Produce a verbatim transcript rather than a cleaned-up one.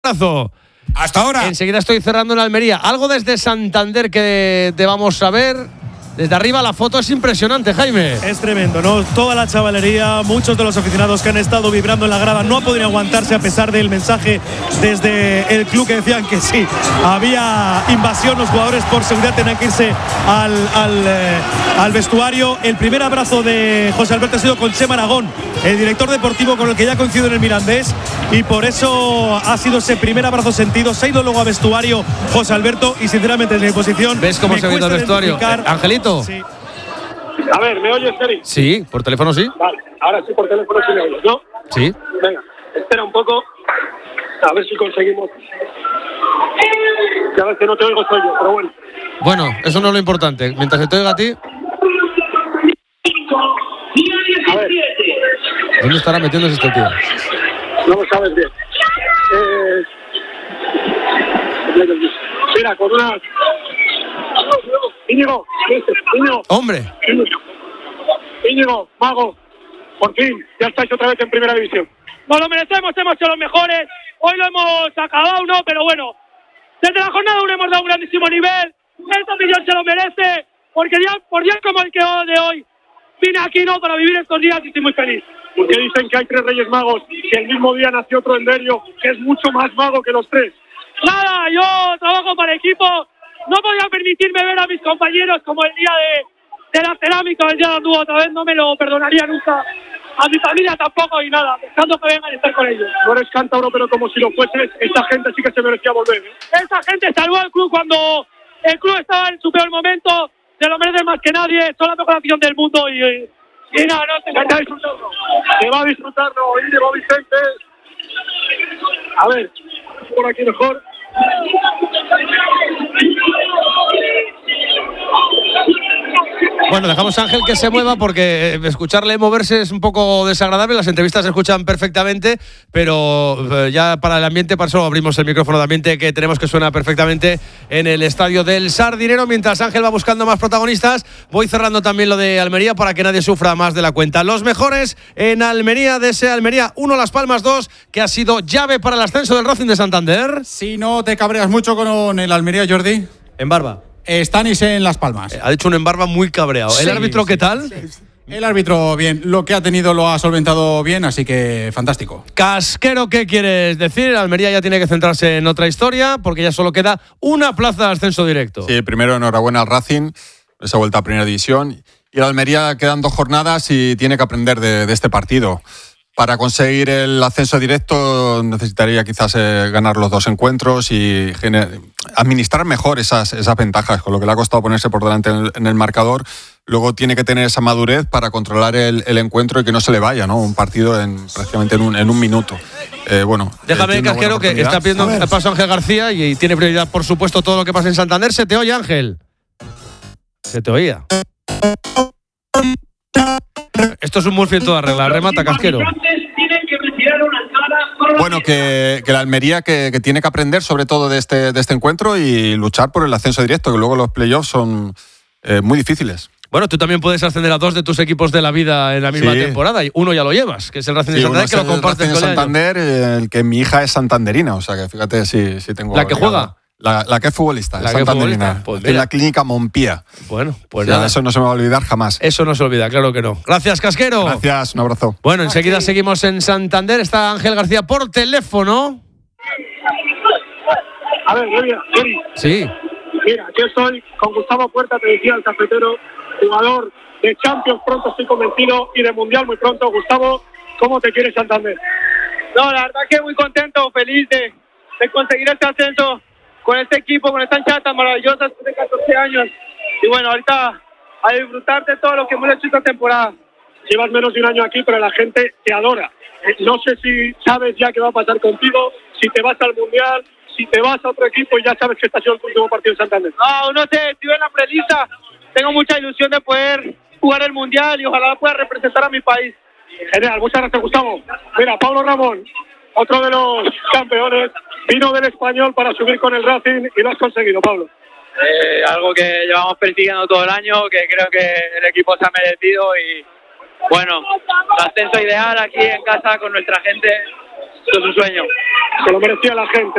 abrazo. Hasta ahora. Enseguida estoy cerrando en Almería. Algo desde Santander que te vamos a ver. Desde arriba la foto es impresionante, Jaime. Es tremendo, ¿no? Toda la chavalería, muchos de los aficionados que han estado vibrando en la grada no han podido aguantarse a pesar del mensaje desde el club que decían que sí, había invasión, los jugadores por seguridad tenían que irse al, al, eh, al vestuario. El primer abrazo de José Alberto ha sido con Chema Aragón, el director deportivo con el que ya coincidió en el Mirandés, y por eso ha sido ese primer abrazo sentido. Se ha ido luego a vestuario José Alberto y sinceramente desde mi posición ¿ves cómo se ha ido al vestuario? Eh, Angelito. Sí. A ver, ¿me oyes, Eri? Sí, por teléfono sí. Vale, ahora sí por teléfono sí me oyes, ¿no? Sí. Venga, espera un poco, a ver si conseguimos. Que a veces no te oigo soy yo, pero bueno. Bueno, eso no es lo importante. Mientras te oiga a ti. A ver. ¿Dónde estará metiéndose este tío? No lo sabes bien. Eh... Mira, con una... Íñigo, Íñigo. Hombre. Íñigo, Mago, por fin, ya estáis otra vez en primera división. Nos lo merecemos, hemos sido los mejores. Hoy lo hemos acabado, ¿no? Pero bueno, desde la jornada uno hemos dado un grandísimo nivel. Esta afición se lo merece, porque ya, por días como el que de hoy, vine aquí, ¿no? Para vivir estos días y estoy muy feliz. Porque dicen que hay tres Reyes Magos, que el mismo día nació otro Enderio, que es mucho más mago que los tres. Nada, yo trabajo para equipo. No podía permitirme ver a mis compañeros como el día de, de la cerámica, el día de Andúa, otra vez no me lo perdonaría nunca. A mi familia tampoco y nada, pensando que vengan a estar con ellos. No eres cántabro, pero como si lo fueses, esta gente sí que se merecía volver, ¿eh? Esta gente salvó al club cuando el club estaba en su peor momento, se lo merecen más que nadie, son la mejor afición del mundo y, y, y nada, no te va a disfrutarlo. Se va a disfrutarlo, Íñigo Vicente. A ver, por aquí mejor. Bueno, dejamos a Ángel que se mueva porque escucharle moverse es un poco desagradable. Las entrevistas se escuchan perfectamente, pero ya para el ambiente, para eso abrimos el micrófono de ambiente que tenemos que suena perfectamente en el estadio del Sardinero. Mientras Ángel va buscando más protagonistas, voy cerrando también lo de Almería para que nadie sufra más de la cuenta. Los mejores en Almería, de ese Almería uno, Las Palmas dos, que ha sido llave para el ascenso del Racing de Santander. Si no te cabreas mucho con el Almería, Jordi. En barba. Stanis en Las Palmas. Ha dicho un en barba muy cabreado. ¿El sí, árbitro sí, qué tal? Sí, sí. El árbitro bien, lo que ha tenido lo ha solventado bien, así que fantástico. Casquero, ¿qué quieres decir? Almería ya tiene que centrarse en otra historia porque ya solo queda una plaza de ascenso directo. Sí, primero enhorabuena al Racing, esa vuelta a primera división. Y el Almería quedan dos jornadas y tiene que aprender de, de este partido. Para conseguir el ascenso directo necesitaría quizás eh, ganar los dos encuentros y gener- administrar mejor esas, esas ventajas, con lo que le ha costado ponerse por delante en el, en el marcador. Luego tiene que tener esa madurez para controlar el, el encuentro y que no se le vaya, ¿no? Un partido en prácticamente en un, en un minuto. Eh, bueno, Déjame, eh, Casquero, que está pidiendo el paso a Ángel García y, y tiene prioridad, por supuesto, todo lo que pasa en Santander. ¿Se te oye, Ángel? Se te oía. Esto es un Murphy en toda regla. Remata, Casquero. Bueno, que, que la Almería que, que tiene que aprender sobre todo de este, de este encuentro y luchar por el ascenso directo, que luego los playoffs son eh, muy difíciles. Bueno, tú también puedes ascender a dos de tus equipos de la vida en la misma sí. temporada y uno ya lo llevas, que es el Racing de Sí, Santander, que lo compartes con el Santander, el que mi hija es santanderina, o sea que fíjate si, si tengo... ¿La que juega? La, la que es futbolista, la es que santanderina. futbolista. Pues en la clínica Montpía. Bueno, pues ya, nada. eso no se me va a olvidar jamás. Eso no se olvida, claro que no. Gracias, Casquero. Gracias, un abrazo. Bueno, enseguida seguimos en Santander. Está Ángel García por teléfono. A ver, mira, Eri. Sí. Mira, aquí estoy con Gustavo Puerta, te decía el cafetero, jugador de Champions pronto, estoy convencido, y de Mundial muy pronto. Gustavo, ¿cómo te quiere Santander? No, la verdad que muy contento, feliz de, de conseguir este ascenso con este equipo, con esta hinchada tan maravillosa después de catorce años. Y bueno, ahorita a disfrutar de todo lo que hemos hecho esta temporada. Llevas menos de un año aquí, pero la gente te adora. No sé si sabes ya qué va a pasar contigo, si te vas al Mundial, si te vas a otro equipo y ya sabes que este ha sido el último partido en Santander. No, no sé, estoy en la prelista. Tengo mucha ilusión de poder jugar el Mundial y ojalá pueda representar a mi país. Genial, muchas gracias, Gustavo. Mira, Pablo Ramón, otro de los campeones, vino del Español para subir con el Racing y lo has conseguido, Pablo. Eh, algo que llevamos persiguiendo todo el año, que creo que el equipo se ha merecido y bueno, el ascenso ideal aquí en casa con nuestra gente, esto es un sueño. Se lo merecía la gente.